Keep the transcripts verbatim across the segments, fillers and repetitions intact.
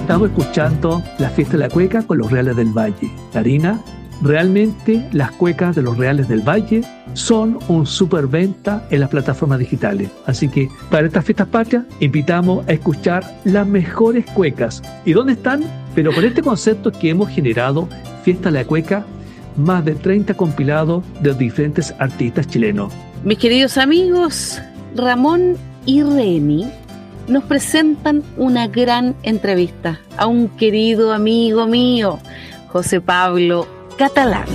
Estamos escuchando la fiesta de la cueca con los Reales del Valle. Karina, realmente las cuecas de los Reales del Valle son un superventa en las plataformas digitales. Así que para estas fiestas patrias invitamos a escuchar las mejores cuecas. ¿Y dónde están? Pero con este concepto que hemos generado, Fiesta de la Cueca, más de treinta compilados de diferentes artistas chilenos. Mis queridos amigos, Ramón y Reni nos presentan una gran entrevista a un querido amigo mío, José Pablo Catalán.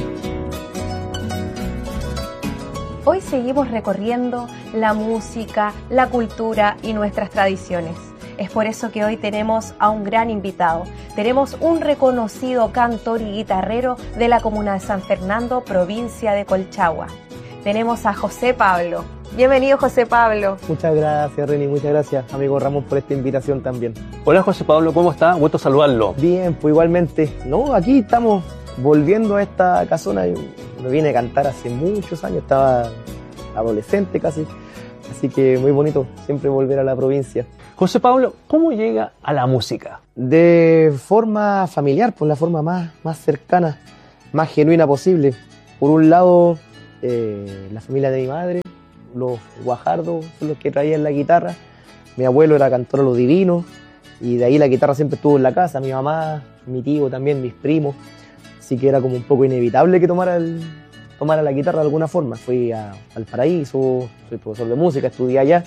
Hoy seguimos recorriendo la música, la cultura y nuestras tradiciones. Es por eso que hoy tenemos a un gran invitado. Tenemos un reconocido cantor y guitarrero de la comuna de San Fernando, provincia de Colchagua. Tenemos a José Pablo. Bienvenido, José Pablo. Muchas gracias, Reni. Muchas gracias, amigo Ramón, por esta invitación también. Hola, José Pablo. ¿Cómo está? Gusto saludarlo. Bien, pues igualmente. No, aquí estamos volviendo a esta casona. Me vine a cantar hace muchos años. Estaba adolescente casi. Así que muy bonito siempre volver a la provincia. José Pablo, ¿cómo llega a la música? De forma familiar, por la forma más, más cercana, más genuina posible. Por un lado, eh, la familia de mi madre, los Guajardos son los que traían la guitarra. Mi abuelo era cantor a lo divino y de ahí la guitarra siempre estuvo en la casa. Mi mamá, mi tío también, mis primos. Así que era como un poco inevitable que tomara, el, tomara la guitarra de alguna forma. Fui a, al Paraíso, soy profesor de música, estudié allá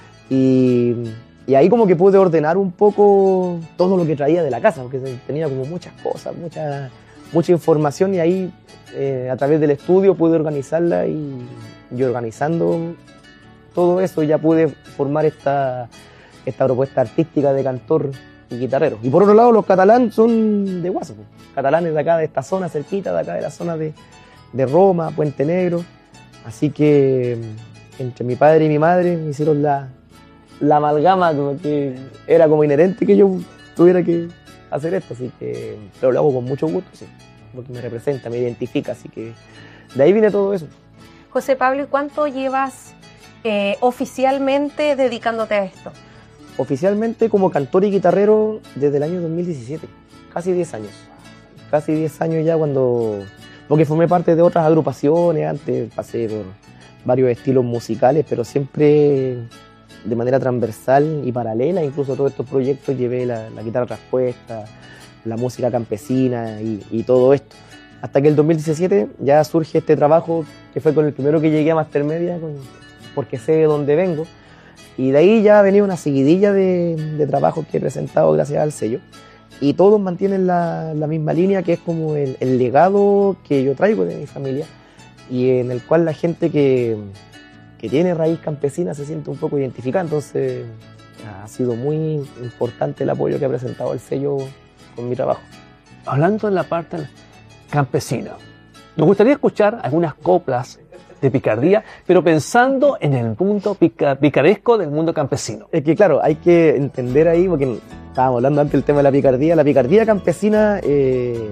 y... Y ahí como que pude ordenar un poco todo lo que traía de la casa, porque tenía como muchas cosas, mucha, mucha información y ahí eh, a través del estudio pude organizarla y, y organizando todo eso ya pude formar esta, esta propuesta artística de cantor y guitarrero. Y por otro lado los Catalán son de Guaso, catalanes de acá, de esta zona cerquita, de acá de la zona de, de Roma, Puente Negro. Así que entre mi padre y mi madre me hicieron la... la amalgama, como que era como inherente que yo tuviera que hacer esto, así que, pero lo hago con mucho gusto, sí, porque me representa, me identifica, así que de ahí viene todo eso. José Pablo, ¿y cuánto llevas eh, oficialmente dedicándote a esto? Oficialmente como cantor y guitarrero desde el año dos mil diecisiete, casi diez años, casi diez años ya cuando, porque formé parte de otras agrupaciones, antes pasé por varios estilos musicales, pero siempre de manera transversal y paralela, incluso todos estos proyectos llevé la, la guitarra traspuesta, la música campesina y, y todo esto. Hasta que el dos mil diecisiete ya surge este trabajo que fue con el primero que llegué a Mastermedia, con, porque sé de dónde vengo, y de ahí ya ha venido una seguidilla de, de trabajos que he presentado gracias al sello, y todos mantienen la, la misma línea que es como el, el legado que yo traigo de mi familia y en el cual la gente que... que tiene raíz campesina se siente un poco identificada, entonces ha sido muy importante el apoyo que ha presentado el sello con mi trabajo. Hablando de la parte campesina, nos gustaría escuchar algunas coplas de picardía, pero pensando en el mundo pica, picaresco del mundo campesino. Es que claro, hay que entender ahí, porque estábamos hablando antes del tema de la picardía, la picardía campesina eh,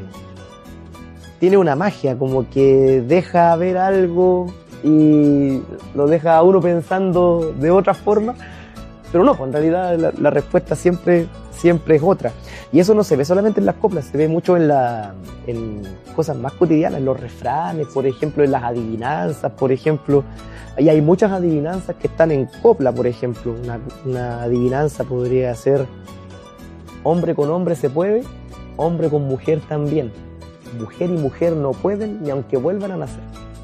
tiene una magia, como que deja ver algo y lo deja a uno pensando de otra forma, pero no, pues en realidad la, la respuesta siempre, siempre es otra. Y eso no se ve solamente en las coplas, se ve mucho en, la, en cosas más cotidianas, en los refranes, por ejemplo, en las adivinanzas, por ejemplo. Y hay muchas adivinanzas que están en copla, por ejemplo. Una, una adivinanza podría ser: hombre con hombre se puede, hombre con mujer también. Mujer y mujer no pueden, ni aunque vuelvan a nacer.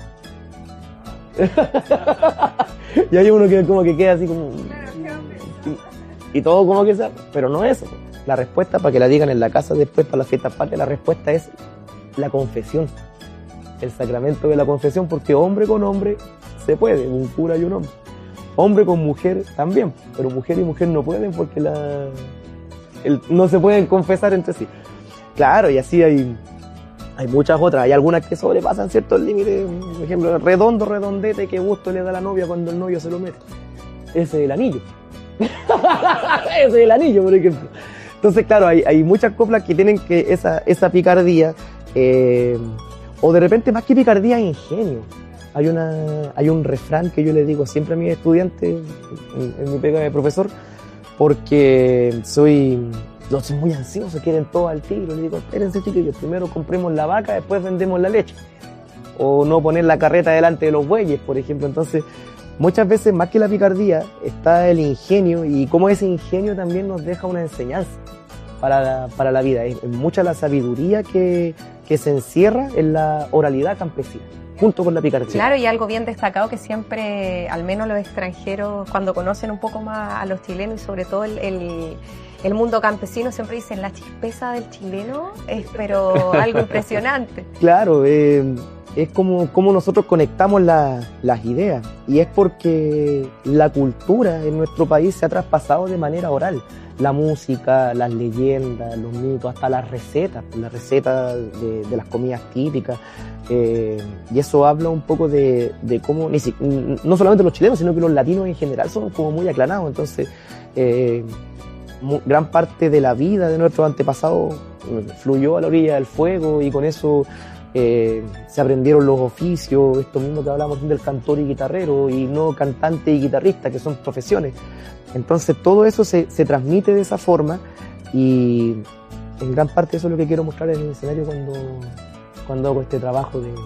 Y hay uno que como que queda así como... Y, y todo como que sea, pero no es eso. La respuesta, para que la digan en la casa después para las fiestas patrias, la respuesta es la confesión. El sacramento de la confesión, porque hombre con hombre se puede, un cura y un hombre. Hombre con mujer también, pero mujer y mujer no pueden porque la, el, no se pueden confesar entre sí. Claro, y así hay... Hay muchas otras, hay algunas que sobrepasan ciertos límites, por ejemplo, redondo, redondete, qué gusto le da a la novia cuando el novio se lo mete. Ese es el anillo. Ese es el anillo, por ejemplo. Entonces, claro, hay, hay muchas coplas que tienen que esa, esa picardía, eh, o de repente más que picardía, ingenio. Hay, una, hay un refrán que yo le digo siempre a mis estudiantes, en, en mi pega de profesor, porque soy los son muy ansiosos, quieren todo al tiro. Le digo, espérense chiquillos, primero compremos la vaca, después vendemos la leche. O no poner la carreta delante de los bueyes, por ejemplo. Entonces, muchas veces, más que la picardía, está el ingenio, y cómo ese ingenio también nos deja una enseñanza para la, para la vida. Es, es mucha la sabiduría que, que se encierra en la oralidad campesina, junto con la picardía. Claro, y algo bien destacado que siempre, al menos los extranjeros, cuando conocen un poco más a los chilenos y sobre todo el, el, el mundo campesino, siempre dicen la chispeza del chileno es pero algo impresionante. Claro, eh, es como, como nosotros conectamos la, las ideas, y es porque la cultura en nuestro país se ha traspasado de manera oral. La música, las leyendas, los mitos, hasta las recetas, las recetas de, de las comidas típicas. Eh, y eso habla un poco de, de cómo, ni si, no solamente los chilenos, sino que los latinos en general son como muy aclarados. Entonces, eh, mu, gran parte de la vida de nuestros antepasados fluyó a la orilla del fuego, y con eso eh, se aprendieron los oficios, esto mismo que hablamos del cantor y guitarrero, y no cantante y guitarrista, que son profesiones. Entonces todo eso se, se transmite de esa forma, y en gran parte eso es lo que quiero mostrar en el escenario cuando, cuando hago este trabajo de,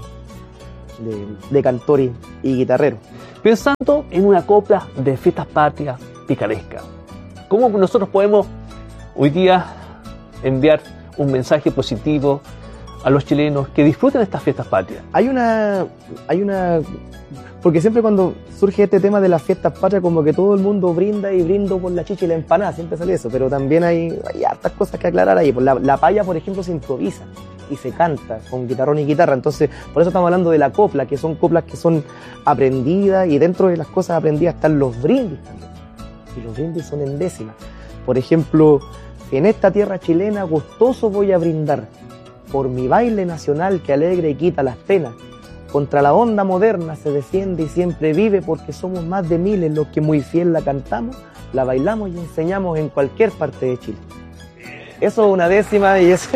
de, de cantor y, y guitarrero. Pensando en una copla de fiestas patrias picaresca, ¿cómo nosotros podemos hoy día enviar un mensaje positivo a los chilenos que disfruten estas fiestas patrias? Hay una, hay una, porque siempre cuando surge este tema de las fiestas patrias, como que todo el mundo brinda y brindo por la chicha y la empanada, siempre sale eso, pero también hay, hay hartas cosas que aclarar ahí. La, la paya, por ejemplo, se improvisa y se canta con guitarrón y guitarra, entonces por eso estamos hablando de la copla, que son coplas que son aprendidas, y dentro de las cosas aprendidas están los brindis también, y los brindis son en décimas. Por ejemplo, en esta tierra chilena gustoso voy a brindar por mi baile nacional que alegra y quita las penas. Contra la onda moderna se defiende y siempre vive, porque somos más de miles los que muy fiel la cantamos, la bailamos y enseñamos en cualquier parte de Chile. Eso es una décima, y es...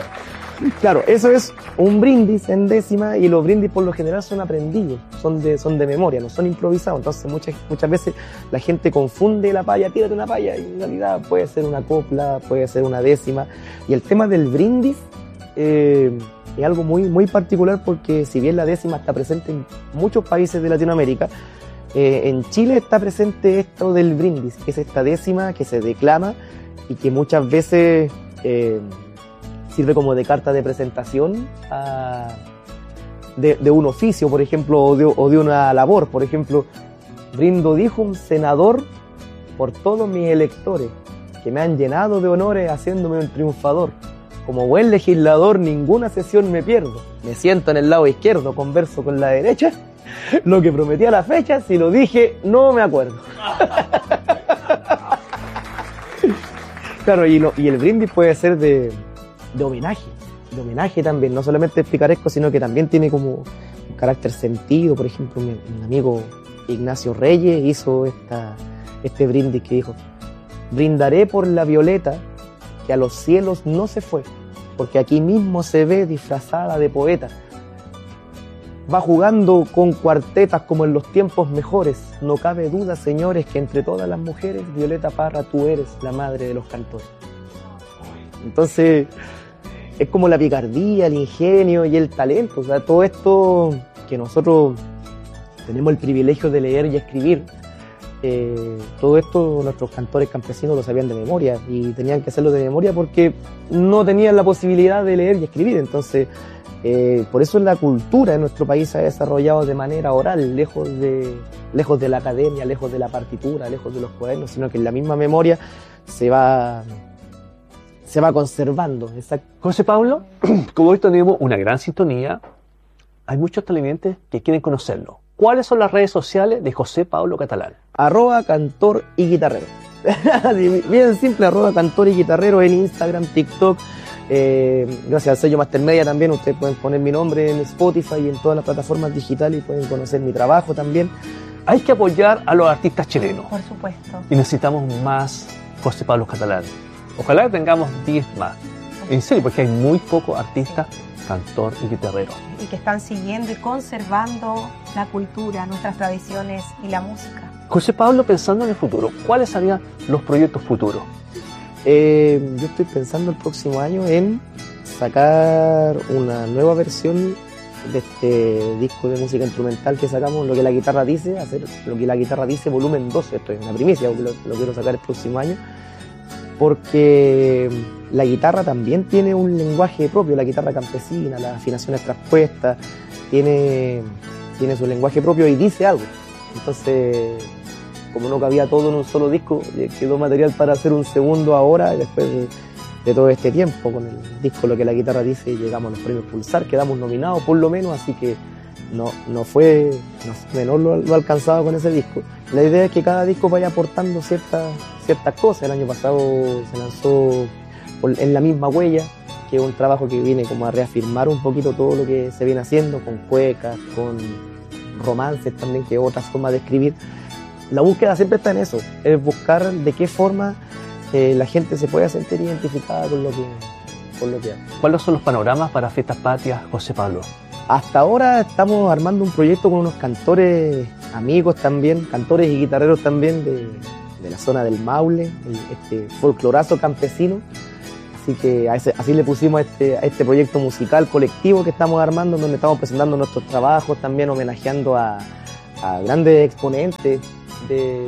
Claro, eso es un brindis en décima, y los brindis por lo general son aprendidos, son de, son de memoria, no son improvisados. Entonces muchas, muchas veces la gente confunde la paya, tírate una paya, y en realidad puede ser una copla, puede ser una décima. Y el tema del brindis eh, es algo muy, muy particular, porque si bien la décima está presente en muchos países de Latinoamérica, eh, en Chile está presente esto del brindis, que es esta décima que se declama y que muchas veces eh, sirve como de carta de presentación a, de, de un oficio, por ejemplo, o de, o de una labor. Por ejemplo, brindo, dijo un senador, por todos mis electores, que me han llenado de honores haciéndome un triunfador. Como buen legislador, ninguna sesión me pierdo. Me siento en el lado izquierdo, converso con la derecha. Lo que prometí a la fecha, si lo dije, no me acuerdo. Claro, y, lo, y el brindis puede ser de, de homenaje. De homenaje también. No solamente es picaresco, sino que también tiene como un carácter sentido. Por ejemplo, mi, mi amigo Ignacio Reyes hizo esta, este brindis que dijo: brindaré por la violeta que a los cielos no se fue, porque aquí mismo se ve disfrazada de poeta. Va jugando con cuartetas como en los tiempos mejores. No cabe duda, señores, que entre todas las mujeres, Violeta Parra, tú eres la madre de los cantores. Entonces, es como la picardía, el ingenio y el talento. O sea, todo esto que nosotros tenemos el privilegio de leer y escribir, Eh, todo esto nuestros cantores campesinos lo sabían de memoria, y tenían que hacerlo de memoria porque no tenían la posibilidad de leer y escribir. Entonces, eh, por eso la cultura en nuestro país se ha desarrollado de manera oral, lejos de, lejos de la academia, lejos de la partitura, lejos de los cuadernos, sino que en la misma memoria se va, se va conservando. Exacto. José Pablo, como hoy tenemos una gran sintonía, hay muchos televidentes que quieren conocerlo. ¿Cuáles son las redes sociales de José Pablo Catalán? Arroba cantor y guitarrero. Bien simple, arroba cantor y guitarrero en Instagram, TikTok. Eh, gracias al sello Mastermedia también, ustedes pueden poner mi nombre en Spotify y en todas las plataformas digitales, y pueden conocer mi trabajo también. Hay que apoyar a los artistas chilenos. Por supuesto. Y necesitamos más José Pablo Catalán. Ojalá tengamos diez más. En serio, porque hay muy pocos artistas, cantor y guitarrero. Y que están siguiendo y conservando la cultura, nuestras tradiciones y la música. José Pablo, pensando en el futuro, ¿cuáles serían los proyectos futuros? Eh, yo estoy pensando el próximo año en sacar una nueva versión de este disco de música instrumental que sacamos, Lo que la guitarra dice, hacer Lo que la guitarra dice volumen dos, esto es una primicia, lo, lo quiero sacar el próximo año, porque la guitarra también tiene un lenguaje propio, la guitarra campesina, las afinaciones traspuestas, tiene, tiene su lenguaje propio y dice algo. Entonces, como no cabía todo en un solo disco, quedó material para hacer un segundo ahora, después de, de todo este tiempo, con el disco Lo que la guitarra dice, llegamos a los premios Pulsar, quedamos nominados por lo menos, así que no, no fue no fue menor lo, lo alcanzado con ese disco. La idea es que cada disco vaya aportando ciertas, ciertas cosas. El año pasado se lanzó En la misma huella, que es un trabajo que viene como a reafirmar un poquito todo lo que se viene haciendo, con cuecas, con romances también, que es otra forma de escribir. La búsqueda siempre está en eso, es buscar de qué forma eh, la gente se pueda sentir identificada con lo que, con lo que hace. ¿Cuáles son los panoramas para Fiestas Patrias, José Pablo? Hasta ahora estamos armando un proyecto con unos cantores amigos también, cantores y guitarreros también de, de la zona del Maule, el, este folclorazo campesino. Así que a ese, así le pusimos a este, a este proyecto musical colectivo que estamos armando, donde estamos presentando nuestros trabajos, también homenajeando a, a grandes exponentes de,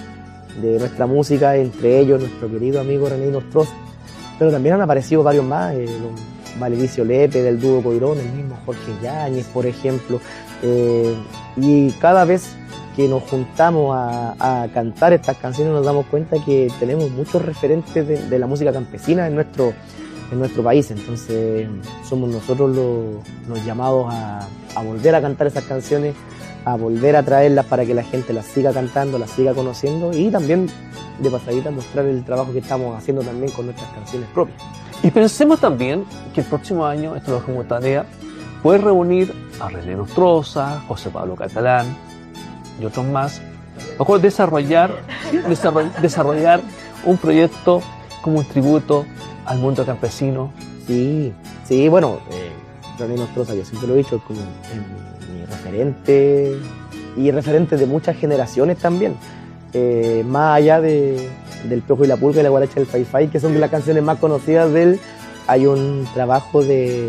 de nuestra música, entre ellos nuestro querido amigo René Nostroza. Pero también han aparecido varios más, eh, don Valericio Lepe del dúo Coirón, el mismo Jorge Yáñez, por ejemplo. Eh, y cada vez que nos juntamos a, a cantar estas canciones nos damos cuenta que tenemos muchos referentes de, de la música campesina en nuestro, en nuestro país. Entonces somos nosotros los, los llamados a, a volver a cantar esas canciones, a volver a traerlas para que la gente las siga cantando, las siga conociendo y también de pasadita mostrar el trabajo que estamos haciendo también con nuestras canciones propias. Y pensemos también que el próximo año, esto lo dejamos como tarea, puede reunir a René Nostroza, José Pablo Catalán y otros más, para desarrollar, desarrollar, desarrollar un proyecto como un tributo al mundo campesino. Sí, sí, bueno, eh, René Nostroza, yo siempre lo he dicho, es como eh, mi referente y referente de muchas generaciones también, eh, más allá de, del Piojo y la Pulga y la Guaracha del Fai Fai, que son de las canciones más conocidas de él. Hay un trabajo de,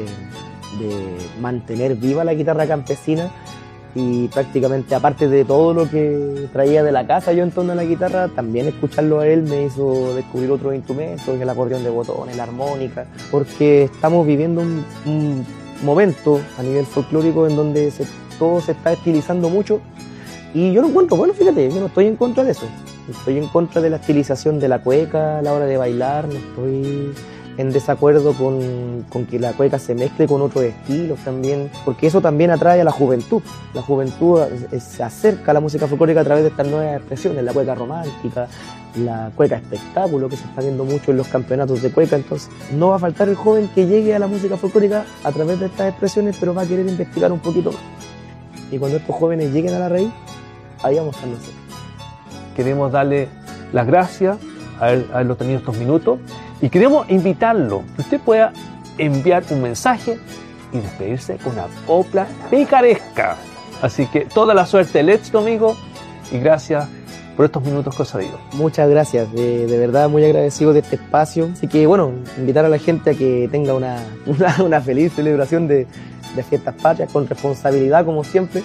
de mantener viva la guitarra campesina y prácticamente, aparte de todo lo que traía de la casa yo en torno a la guitarra, también escucharlo a él me hizo descubrir otros instrumentos, el acordeón de botones, la armónica, porque estamos viviendo un, un momento a nivel folclórico en donde se, todo se está estilizando mucho y yo lo encuentro bueno, fíjate, yo no estoy en contra de eso, estoy en contra de la estilización de la cueca a la hora de bailar, no estoy en desacuerdo con, con que la cueca se mezcle con otros estilos también, porque eso también atrae a la juventud. La juventud se acerca a la música folclórica a través de estas nuevas expresiones, la cueca romántica, la cueca espectáculo, que se está viendo mucho en los campeonatos de cueca. Entonces no va a faltar el joven que llegue a la música folclórica a través de estas expresiones, pero va a querer investigar un poquito más. Y cuando estos jóvenes lleguen a la raíz, ahí vamos a estar nosotros. Queremos darle las gracias a haber, haberlo tenido estos minutos. Y queremos invitarlo, que usted pueda enviar un mensaje y despedirse con una copla picaresca. Así que toda la suerte, el éxito, amigo, y gracias por estos minutos que os ha ido. Muchas gracias, de, de verdad muy agradecido de este espacio. Así que bueno, invitar a la gente a que tenga una, una, una feliz celebración de, de Fiestas Patrias, con responsabilidad como siempre,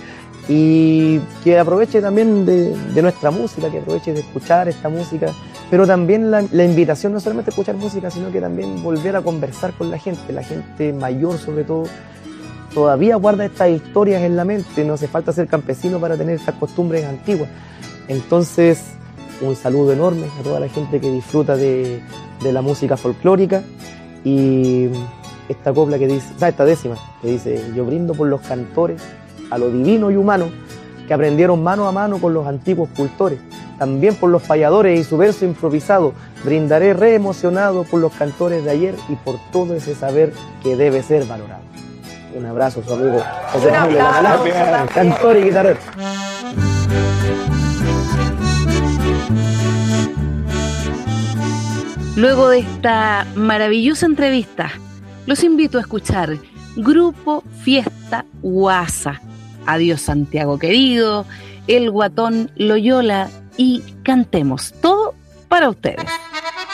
y que aproveche también de, de nuestra música, que aproveche de escuchar esta música. Pero también la, la invitación no solamente a escuchar música, sino que también volver a conversar con la gente, la gente mayor sobre todo, todavía guarda estas historias en la mente, no hace falta ser campesino para tener estas costumbres antiguas. Entonces, un saludo enorme a toda la gente que disfruta de, de la música folclórica y esta copla que dice, o sea, esta décima, que dice: yo brindo por los cantores, a lo divino y humano, que aprendieron mano a mano con los antiguos cultores. También por los payadores y su verso improvisado, brindaré re emocionado por los cantores de ayer y por todo ese saber que debe ser valorado. Un abrazo, su amigo José Pablo Catalán, cantor y guitarrero. Luego de esta maravillosa entrevista, los invito a escuchar Grupo Fiesta Huasa, Adiós Santiago Querido, El Guatón Loyola y Cantemos, todo para ustedes.